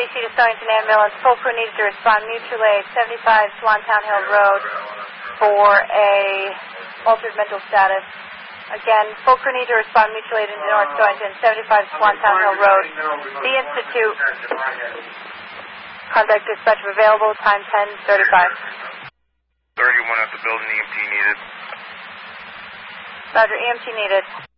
EMC to Stonington Ambulance. Full crew needs to respond. Mutual aid, 75 Swantown Hill Road for a altered mental status. Again, full crew need to respond. Mutual aid into North Stonington, 75 Swantown Hill Road. The Institute. Contact dispatch if available. Time 10:35. 31 at the building. EMT needed. Roger, EMT needed.